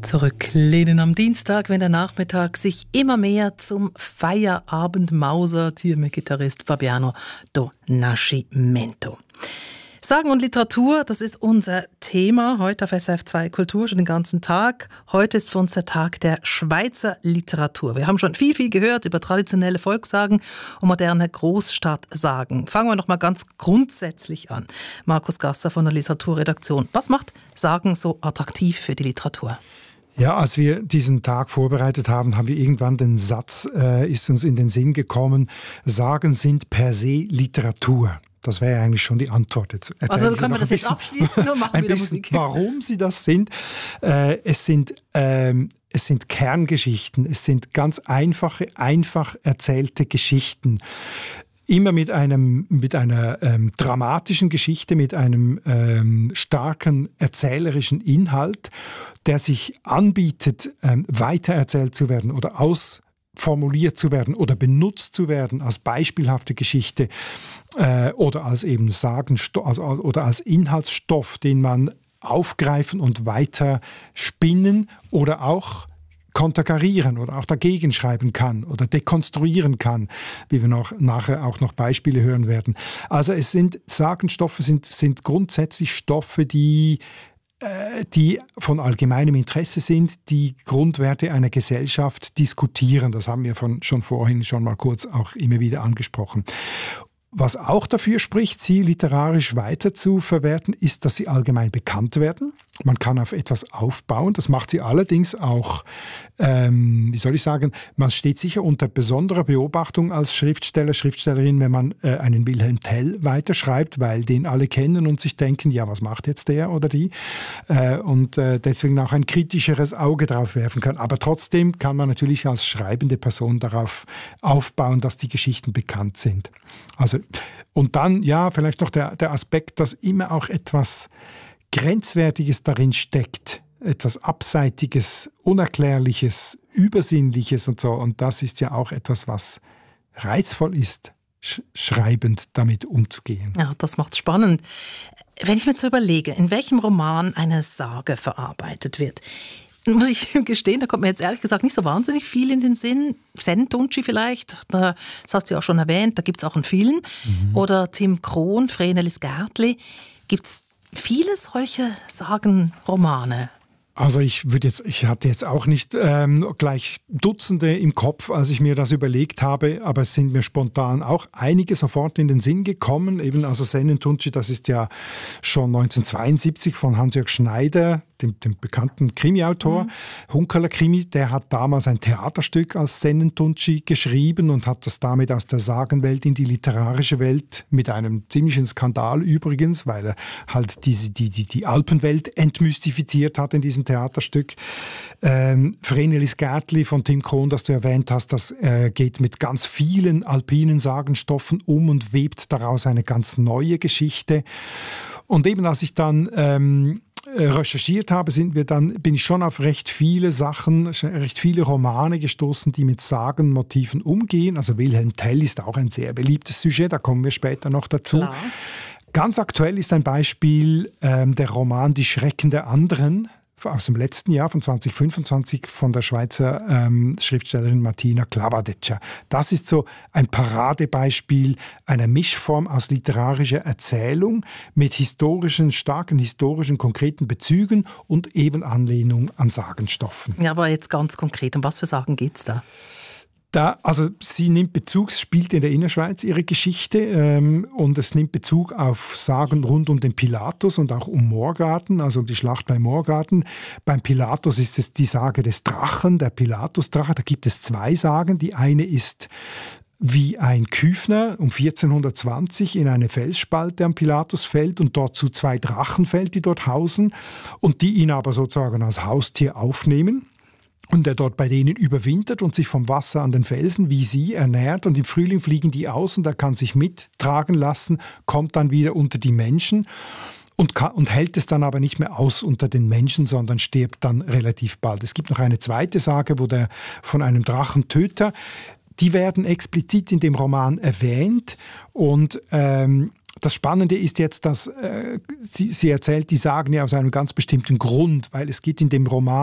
Zurücklehnen am Dienstag, wenn der Nachmittag sich immer mehr zum Feierabend mausert, hier mit Gitarrist Fabiano do Nascimento. Sagen und Literatur, das ist unser Thema heute auf SRF 2 Kultur schon den ganzen Tag. Heute ist für uns der Tag der Schweizer Literatur. Wir haben schon viel gehört über traditionelle Volkssagen und moderne Großstadtsagen. Fangen wir noch mal ganz grundsätzlich an. Markus Gasser von der Literaturredaktion. Was macht Sagen so attraktiv für die Literatur? Ja, als wir diesen Tag vorbereitet haben, haben wir irgendwann den Satz, ist uns in den Sinn gekommen, Sagen sind per se Literatur. Das wäre eigentlich schon die Antwort. Jetzt also können wir das jetzt abschließen und machen wieder Musik? Warum sie das sind. Es sind Kerngeschichten, es sind ganz einfach erzählte Geschichten. Immer mit einer dramatischen Geschichte, mit einem starken erzählerischen Inhalt, der sich anbietet, weitererzählt zu werden oder ausformuliert zu werden oder benutzt zu werden als beispielhafte Geschichte oder als eben oder als Inhaltsstoff, den man aufgreifen und weiter spinnen oder auch konterkarieren oder auch dagegen schreiben kann oder dekonstruieren kann, wie wir nachher auch noch Beispiele hören werden. Also Sagenstoffe sind grundsätzlich Stoffe, die von allgemeinem Interesse sind, die Grundwerte einer Gesellschaft diskutieren. Das haben wir schon vorhin schon mal kurz auch immer wieder angesprochen. Was auch dafür spricht, sie literarisch weiter zu verwerten, ist, dass sie allgemein bekannt werden. Man kann auf etwas aufbauen. Das macht sie allerdings auch, man steht sicher unter besonderer Beobachtung als Schriftsteller, Schriftstellerin, wenn man einen Wilhelm Tell weiterschreibt, weil den alle kennen und sich denken, ja, was macht jetzt der oder die? Und deswegen auch ein kritischeres Auge drauf werfen kann. Aber trotzdem kann man natürlich als schreibende Person darauf aufbauen, dass die Geschichten bekannt sind. Also, und dann, ja, vielleicht noch der Aspekt, dass immer auch etwas Grenzwertiges darin steckt, etwas Abseitiges, Unerklärliches, Übersinnliches und so. Und das ist ja auch etwas, was reizvoll ist, schreibend damit umzugehen. Ja, das macht's spannend. Wenn ich mir so überlege, in welchem Roman eine Sage verarbeitet wird, muss ich gestehen, da kommt mir jetzt ehrlich gesagt nicht so wahnsinnig viel in den Sinn. Sen-Tunschi vielleicht, das hast du ja auch schon erwähnt, da gibt es auch einen Film. Oder Tim Krohn, Vrenelis Gärtli. Gibt es viele solche Sagenromane? Also ich hatte jetzt auch nicht gleich Dutzende im Kopf, als ich mir das überlegt habe, aber es sind mir spontan auch einige sofort in den Sinn gekommen. Eben also Sen-Tunschi, das ist ja schon 1972 von Hans-Jörg Schneider, dem bekannten Krimi-Autor, Hunkerler-Krimi, der hat damals ein Theaterstück als Sen-Tunschi geschrieben und hat das damit aus der Sagenwelt in die literarische Welt mit einem ziemlichen Skandal übrigens, weil er halt die Alpenwelt entmystifiziert hat in diesem Theaterstück. Vrenelis Gärtli von Tim Krohn, das du erwähnt hast, das geht mit ganz vielen alpinen Sagenstoffen um und webt daraus eine ganz neue Geschichte. Und eben als ich dann recherchiert habe, bin ich schon auf recht viele Romane gestoßen, die mit Sagenmotiven umgehen. Also Wilhelm Tell ist auch ein sehr beliebtes Sujet, da kommen wir später noch dazu. Klar. Ganz aktuell ist ein Beispiel der Roman Die Schrecken der anderen aus dem letzten Jahr, von 2025, von der Schweizer Schriftstellerin Martina Klavadeccia. Das ist so ein Paradebeispiel einer Mischform aus literarischer Erzählung mit starken historischen, konkreten Bezügen und eben Anlehnung an Sagenstoffen. Ja, aber jetzt ganz konkret, um was für Sagen geht es da? Also sie spielt in der Innerschweiz ihre Geschichte und es nimmt Bezug auf Sagen rund um den Pilatus und auch um Moorgarten, also um die Schlacht bei Moorgarten. Beim Pilatus ist es die Sage des Drachen, der Pilatusdrache. Da gibt es zwei Sagen. Die eine ist, wie ein Küfner um 1420 in eine Felsspalte am Pilatus fällt und dort zu zwei Drachen fällt, die dort hausen und die ihn aber sozusagen als Haustier aufnehmen. Und er dort bei denen überwintert und sich vom Wasser an den Felsen wie sie ernährt. Und im Frühling fliegen die aus und er kann sich mittragen lassen, kommt dann wieder unter die Menschen und hält es dann aber nicht mehr aus unter den Menschen, sondern stirbt dann relativ bald. Es gibt noch eine zweite Sage, von einem Drachentöter. Die werden explizit in dem Roman erwähnt und das Spannende ist jetzt, dass sie erzählt die Sagen ja aus einem ganz bestimmten Grund, weil es geht in dem Roman